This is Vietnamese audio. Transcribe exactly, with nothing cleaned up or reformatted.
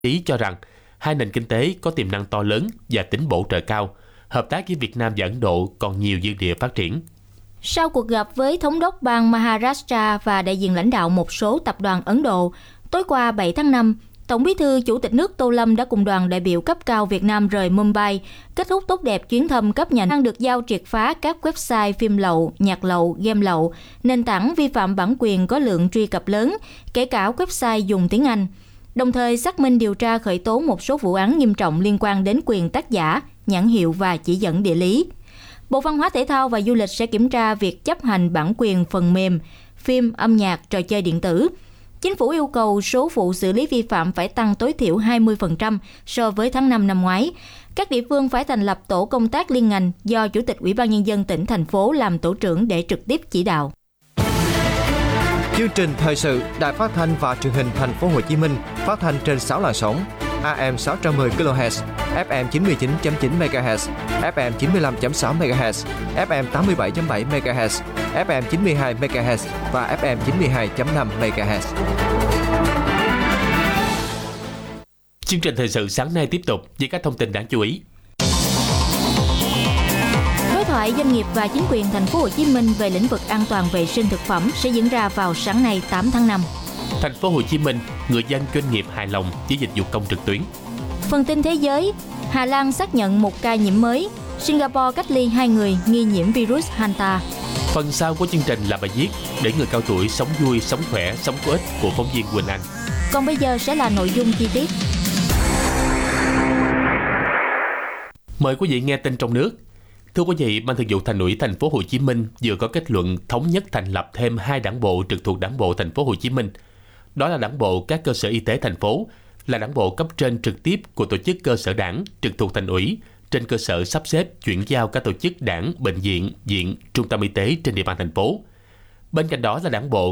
Ý cho rằng hai nền kinh tế có tiềm năng to lớn và tính bổ trợ cao. Hợp tác với Việt Nam và Ấn Độ còn nhiều dư địa phát triển. Sau cuộc gặp với thống đốc bang Maharashtra và đại diện lãnh đạo một số tập đoàn Ấn Độ, tối qua bảy tháng năm, Tổng Bí thư Chủ tịch nước Tô Lâm đã cùng đoàn đại biểu cấp cao Việt Nam rời Mumbai, kết thúc tốt đẹp chuyến thăm cấp nhà đang được giao triệt phá các website phim lậu, nhạc lậu, game lậu, nền tảng vi phạm bản quyền có lượng truy cập lớn, kể cả website dùng tiếng Anh. Đồng thời xác minh điều tra khởi tố một số vụ án nghiêm trọng liên quan đến quyền tác giả, nhãn hiệu và chỉ dẫn địa lý. Bộ Văn hóa Thể thao và Du lịch sẽ kiểm tra việc chấp hành bản quyền phần mềm, phim, âm nhạc, trò chơi điện tử. Chính phủ yêu cầu số vụ xử lý vi phạm phải tăng tối thiểu hai mươi phần trăm so với tháng năm năm ngoái. Các địa phương phải thành lập tổ công tác liên ngành do Chủ tịch Ủy ban Nhân dân tỉnh, thành phố làm tổ trưởng để trực tiếp chỉ đạo. Chương trình thời sự Đài Phát thanh và Truyền hình Thành phố Hồ Chí Minh phát thanh trên sáu làn sóng: a em sáu trăm mười ki lô héc, ép em chín mươi chín chấm chín mê ga héc, ép em chín mươi lăm chấm sáu mê ga héc, ép em tám mươi bảy chấm bảy mê ga héc, ép em chín mươi hai mê ga héc và ép em chín mươi hai chấm năm mê ga héc. Chương trình thời sự sáng nay tiếp tục với các thông tin đáng chú ý. Đối thoại doanh nghiệp và chính quyền Thành phố Hồ Chí Minh về lĩnh vực an toàn vệ sinh thực phẩm sẽ diễn ra vào sáng nay tám tháng năm. Thành phố Hồ Chí Minh, người dân doanh nghiệp hài lòng với dịch vụ công trực tuyến. Phần tin thế giới, Hà Lan xác nhận một ca nhiễm mới, Singapore cách ly hai người nghi nhiễm virus Hanta. Phần sau của chương trình là bài viết để người cao tuổi sống vui, sống khỏe, sống có ích của phóng viên Quỳnh Anh. Còn bây giờ sẽ là nội dung chi tiết. Mời quý vị nghe tin trong nước. Thưa quý vị, Ban Thường vụ Thành ủy Thành phố Hồ Chí Minh vừa có kết luận thống nhất thành lập thêm hai đảng bộ trực thuộc Đảng bộ Thành phố Hồ Chí Minh. Đó là Đảng bộ các cơ sở y tế thành phố, là đảng bộ cấp trên trực tiếp của tổ chức cơ sở đảng trực thuộc Thành ủy, trên cơ sở sắp xếp chuyển giao các tổ chức đảng, bệnh viện, viện, trung tâm y tế trên địa bàn thành phố. Bên cạnh đó là đảng bộ